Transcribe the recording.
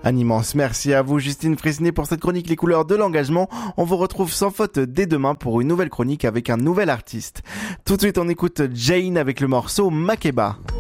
Un immense merci à vous Justine Fresnay pour cette chronique Les couleurs de l'engagement. On vous retrouve sans faute dès demain pour une nouvelle chronique avec un nouvel artiste. Tout de suite on écoute Jane avec le morceau Makeba.